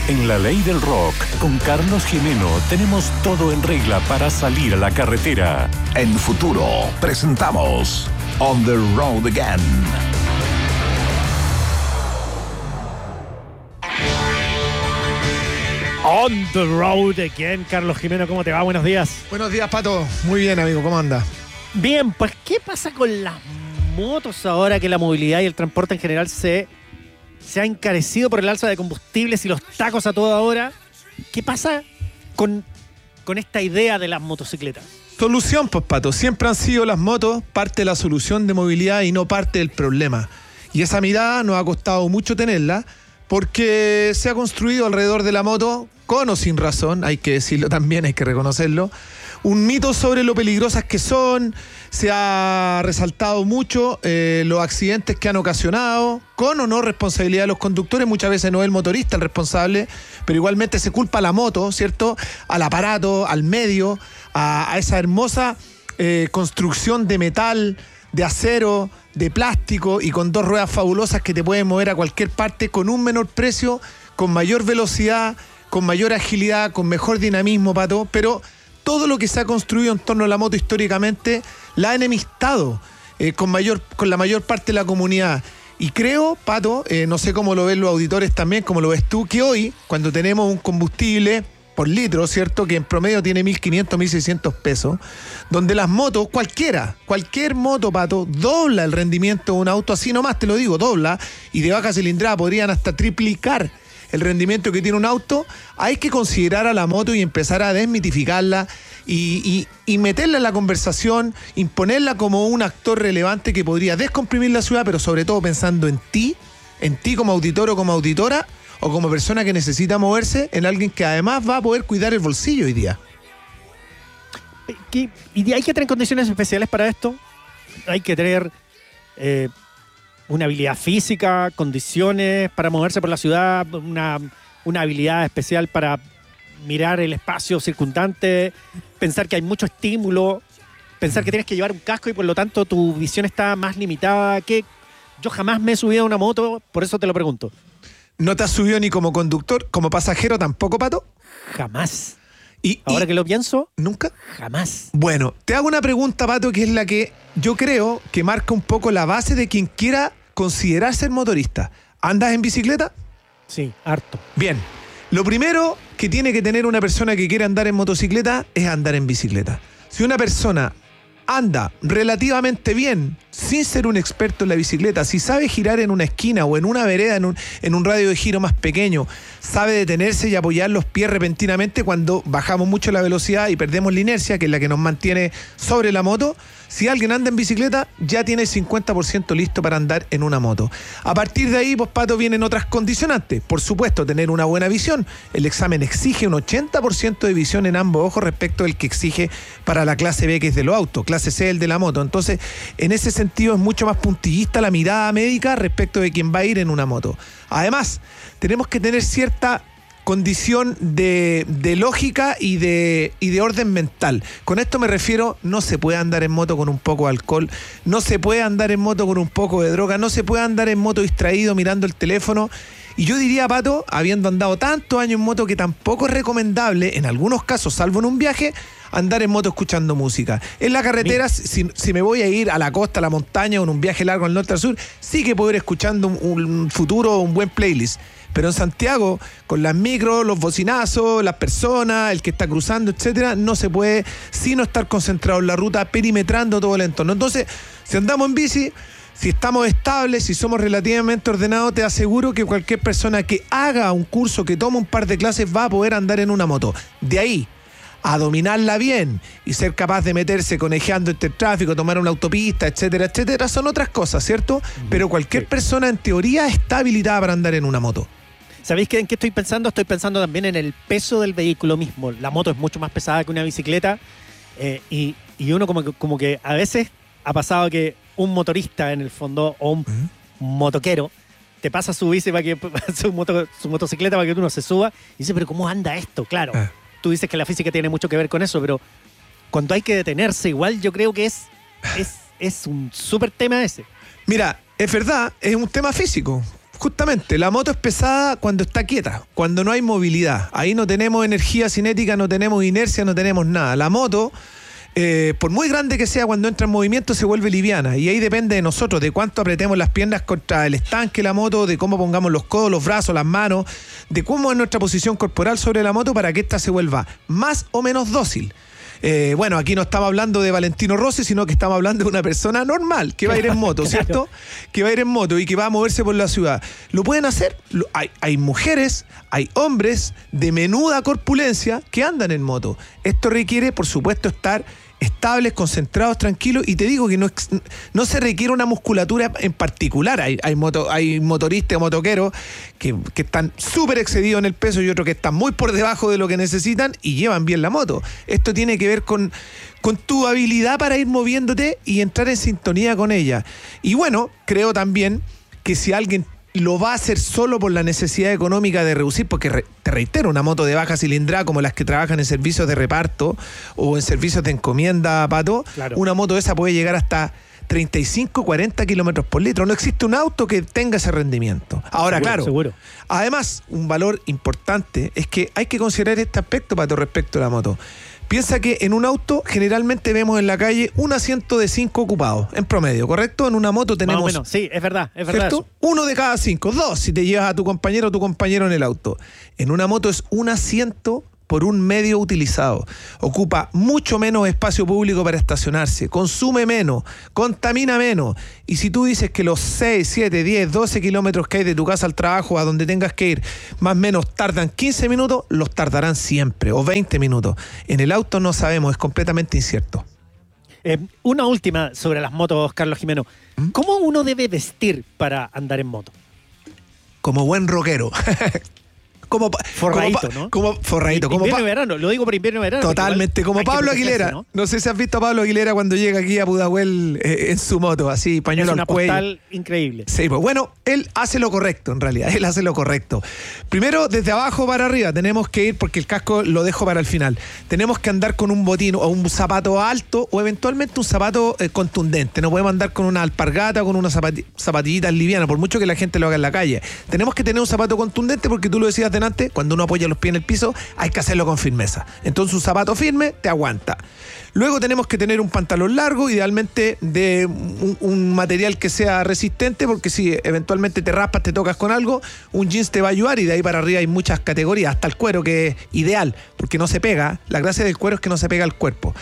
En La Ley del Rock, con Carlos Jimeno, tenemos todo en regla para salir a la carretera. En Futuro, presentamos On the Road Again. On the road again. Carlos Jimeno, ¿cómo te va? Buenos días. Buenos días, Pato. Muy bien, amigo. ¿Cómo anda? Bien, pues, ¿qué pasa con las motos ahora que la movilidad y el transporte en general se ha encarecido por el alza de combustibles y los tacos a toda hora? ¿Qué pasa con esta idea de las motocicletas? Solución, pues, Pato. Siempre han sido las motos parte de la solución de movilidad y no parte del problema. Y esa mirada nos ha costado mucho tenerla, porque se ha construido alrededor de la moto, con o sin razón, hay que decirlo también, hay que reconocerlo, un mito sobre lo peligrosas que son. Se ha resaltado mucho los accidentes que han ocasionado, con o no responsabilidad de los conductores. Muchas veces no es el motorista el responsable, pero igualmente se culpa a la moto, ¿cierto? Al aparato, al medio, a esa hermosa construcción de metal, de acero, de plástico y con dos ruedas fabulosas que te pueden mover a cualquier parte con un menor precio, con mayor velocidad, con mayor agilidad, con mejor dinamismo, Pato. Pero todo lo que se ha construido en torno a la moto históricamente la ha enemistado con la mayor parte de la comunidad. Y creo, Pato, no sé cómo lo ven los auditores también, cómo lo ves tú, que hoy, cuando tenemos un combustible por litro, ¿cierto?, que en promedio tiene 1.500, 1.600 pesos, donde las motos, cualquier moto, Pato, dobla el rendimiento de un auto, así nomás te lo digo, dobla, y de baja cilindrada podrían hasta triplicar el rendimiento que tiene un auto. Hay que considerar a la moto y empezar a desmitificarla y meterla en la conversación, imponerla como un actor relevante que podría descomprimir la ciudad, pero sobre todo pensando en ti como auditor o como auditora, o como persona que necesita moverse, en alguien que además va a poder cuidar el bolsillo hoy día. ¿Y hay que tener condiciones especiales para esto? ¿Hay que tener una habilidad física, condiciones para moverse por la ciudad, una habilidad especial para mirar el espacio circundante, pensar que hay mucho estímulo, pensar que tienes que llevar un casco y por lo tanto tu visión está más limitada? Que yo jamás me he subido a una moto, por eso te lo pregunto. ¿No te has subido ni como conductor, como pasajero tampoco, Pato? Jamás. Ahora que lo pienso, ¿nunca? Jamás. Bueno, te hago una pregunta, Pato, que es la que yo creo que marca un poco la base de quien quiera considerar ser motorista. ¿Andas en bicicleta? Sí, harto. Bien. Lo primero que tiene que tener una persona que quiere andar en motocicleta es andar en bicicleta. Si una persona anda relativamente bien, sin ser un experto en la bicicleta, si sabe girar en una esquina o en una vereda, en un radio de giro más pequeño, sabe detenerse y apoyar los pies repentinamente cuando bajamos mucho la velocidad y perdemos la inercia, que es la que nos mantiene sobre la moto. Si alguien anda en bicicleta, ya tiene el 50% listo para andar en una moto. A partir de ahí, pues, Pato, vienen otras condicionantes. Por supuesto, tener una buena visión. El examen exige un 80% de visión en ambos ojos respecto del que exige para la clase B, que es de los autos, clase C, el de la moto. Entonces, en ese sentido, es mucho más puntillista la mirada médica respecto de quien va a ir en una moto. Además, tenemos que tener cierta condición de lógica y de orden mental. Con esto me refiero, no se puede andar en moto con un poco de alcohol, no se puede andar en moto con un poco de droga, no se puede andar en moto distraído mirando el teléfono. Y yo diría, Pato, habiendo andado tantos años en moto, que tampoco es recomendable, en algunos casos, salvo en un viaje, andar en moto escuchando música. En la carretera, si me voy a ir a la costa, a la montaña o en un viaje largo al norte al sur, sí que puedo ir escuchando un futuro, un buen playlist. Pero en Santiago, con las micros, los bocinazos, las personas, el que está cruzando, etcétera, no se puede sino estar concentrado en la ruta, perimetrando todo el entorno. Entonces, si andamos en bici, si estamos estables, si somos relativamente ordenados, te aseguro que cualquier persona que haga un curso, que tome un par de clases, va a poder andar en una moto. De ahí a dominarla bien y ser capaz de meterse conejeando entre el tráfico, tomar una autopista, etcétera, etcétera, son otras cosas, ¿cierto? Pero cualquier persona en teoría está habilitada para andar en una moto. ¿Sabéis en qué estoy pensando? Estoy pensando también en el peso del vehículo mismo. La moto es mucho más pesada que una bicicleta y uno como que a veces ha pasado que un motorista en el fondo o un motoquero te pasa su bici para que su motocicleta para que uno se suba y dice, pero ¿cómo anda esto? Claro, tú dices que la física tiene mucho que ver con eso, pero cuando hay que detenerse igual yo creo que es un súper tema ese. Mira, es verdad, es un tema físico. Justamente, la moto es pesada cuando está quieta, cuando no hay movilidad. Ahí no tenemos energía cinética, no tenemos inercia, no tenemos nada. La moto, por muy grande que sea, cuando entra en movimiento se vuelve liviana. Y ahí depende de nosotros, de cuánto apretemos las piernas contra el estanque de la moto, de cómo pongamos los codos, los brazos, las manos, de cómo es nuestra posición corporal sobre la moto para que ésta se vuelva más o menos dócil. Bueno, aquí no estamos hablando de Valentino Rossi, sino que estamos hablando de una persona normal que va a ir en moto, ¿cierto? Que va a ir en moto y que va a moverse por la ciudad. ¿Lo pueden hacer? Hay mujeres, hay hombres de menuda corpulencia que andan en moto. Esto requiere, por supuesto, estar estables, concentrados, tranquilos, y te digo que no se requiere una musculatura en particular. Hay motoristas o motoqueros que están súper excedidos en el peso y otros que están muy por debajo de lo que necesitan y llevan bien la moto. Esto tiene que ver con tu habilidad para ir moviéndote y entrar en sintonía con ella. Y bueno, creo también que si alguien lo va a hacer solo por la necesidad económica de reducir, porque te reitero, una moto de baja cilindrada como las que trabajan en servicios de reparto o en servicios de encomienda, Pato, claro, una moto esa puede llegar hasta 35, 40 kilómetros por litro. No existe un auto que tenga ese rendimiento. Ahora, seguro, claro, seguro. Además, un valor importante es que hay que considerar este aspecto, Pato, respecto a la moto. Piensa que en un auto generalmente vemos en la calle un asiento de 5 ocupados, en promedio, ¿correcto? En una moto tenemos... Más o menos, sí, es verdad eso. Uno de cada 5, 2 si te llevas a tu compañero o tu compañero en el auto. En una moto es un asiento por un medio utilizado. Ocupa mucho menos espacio público para estacionarse, consume menos, contamina menos. Y si tú dices que los 6, 7, 10, 12 kilómetros que hay de tu casa al trabajo, a donde tengas que ir, más o menos tardan 15 minutos, los tardarán siempre, o 20 minutos. En el auto no sabemos, es completamente incierto. Una última sobre las motos, Carlos Jimeno. ¿Cómo uno debe vestir para andar en moto? Como buen rockero. Forradito, ¿no? Como forradito. Invierno y verano, lo digo por invierno y verano. Totalmente, como Pablo Aguilera. ¿No? sé si has visto a Pablo Aguilera cuando llega aquí a Pudahuel en su moto, así, pañuelo al cuello. Es una postal increíble. Sí, pues bueno, él hace lo correcto, en realidad, él hace lo correcto. Primero, desde abajo para arriba, tenemos que ir, porque el casco lo dejo para el final, tenemos que andar con un botín o un zapato alto o eventualmente un zapato contundente. No podemos andar con una alpargata o con una zapatillita liviana, por mucho que la gente lo haga en la calle. Tenemos que tener un zapato contundente porque tú lo decías delante, cuando uno apoya los pies en el piso, hay que hacerlo con firmeza. Entonces un zapato firme te aguanta. Luego tenemos que tener un pantalón largo, idealmente de un material que sea resistente, porque si eventualmente te raspas, te tocas con algo, un jeans te va a ayudar, y de ahí para arriba hay muchas categorías, hasta el cuero, que es ideal, porque no se pega. La gracia del cuero es que no se pega al cuerpo.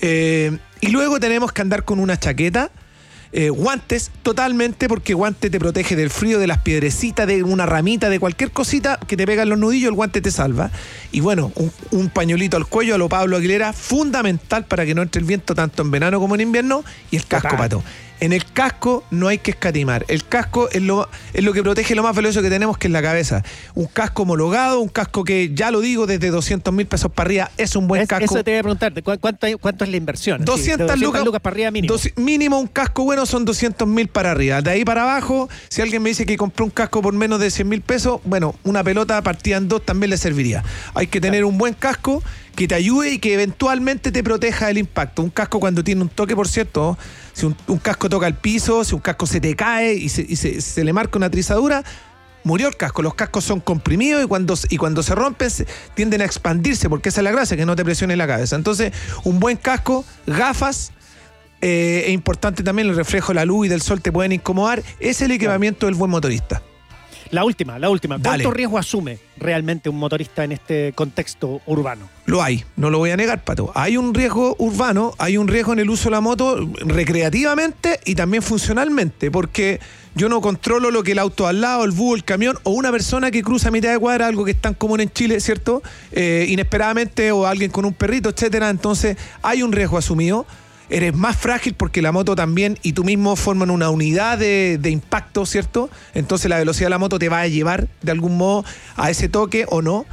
Y luego tenemos que andar con una chaqueta, guantes totalmente, porque guante te protege del frío, de las piedrecitas, de una ramita, de cualquier cosita que te pega en los nudillos, el guante te salva. Y bueno, un pañuelito al cuello a lo Pablo Aguilera, fundamental para que no entre el viento tanto en verano como en invierno. Y el casco, Pato. En el casco no hay que escatimar. El casco es lo que protege lo más valioso que tenemos, que es la cabeza. Un casco homologado, un casco que, ya lo digo, desde 200.000 pesos para arriba es un buen casco. Eso te voy a preguntarte, ¿cuánto es la inversión? 200 lucas para arriba mínimo. Mínimo un casco bueno son 200.000 para arriba. De ahí para abajo, si alguien me dice que compró un casco por menos de 100.000 pesos, bueno, una pelota partida en dos también le serviría. Hay que tener un buen casco que te ayude y que eventualmente te proteja del impacto. Un casco, cuando tiene un toque, por cierto, si un casco toca el piso, si un casco se te cae y se le marca una trizadura, murió el casco. Los cascos son comprimidos y cuando se rompen tienden a expandirse, porque esa es la gracia, que no te presione la cabeza. Entonces, un buen casco, gafas, es importante también el reflejo de la luz y del sol, te pueden incomodar. Es el equipamiento del buen motorista. La última. ¿Cuánto riesgo asume realmente un motorista en este contexto urbano? Lo hay, no lo voy a negar, Pato. Hay un riesgo urbano, hay un riesgo en el uso de la moto recreativamente y también funcionalmente, porque yo no controlo lo que el auto al lado, el bus, el camión o una persona que cruza a mitad de cuadra, algo que es tan común en Chile, ¿cierto? Inesperadamente, o alguien con un perrito, etcétera. Entonces hay un riesgo asumido. Eres más frágil porque la moto también y tú mismo forman una unidad de impacto, ¿cierto? Entonces la velocidad de la moto te va a llevar de algún modo a ese toque o no.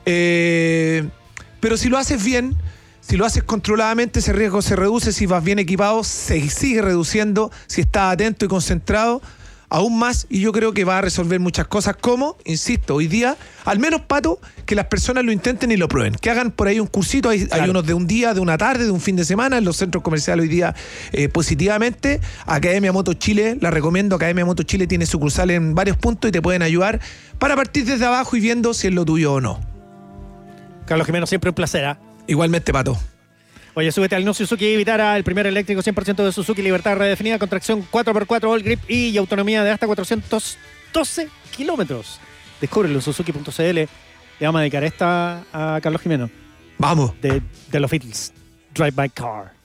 Pero si lo haces bien, si lo haces controladamente, ese riesgo se reduce. Si vas bien equipado, se sigue reduciendo. Si estás atento y concentrado, aún más, y yo creo que va a resolver muchas cosas, como, insisto, hoy día, al menos, Pato, que las personas lo intenten y lo prueben, que hagan por ahí un cursito, hay unos de un día, de una tarde, de un fin de semana, en los centros comerciales hoy día, positivamente. Academia Moto Chile, la recomiendo. Academia Moto Chile tiene sucursal en varios puntos y te pueden ayudar para partir desde abajo y viendo si es lo tuyo o no. Carlos Jimeno, siempre un placer, ¿eh? Igualmente, Pato. Oye, súbete al No Suzuki Vitara, el primer eléctrico 100% de Suzuki, libertad redefinida con tracción 4x4 all grip y autonomía de hasta 412 kilómetros. Descúbrelo en Suzuki.cl. Le vamos a dedicar esta a Carlos Jimeno. Vamos. De los Beatles, Drive My Car.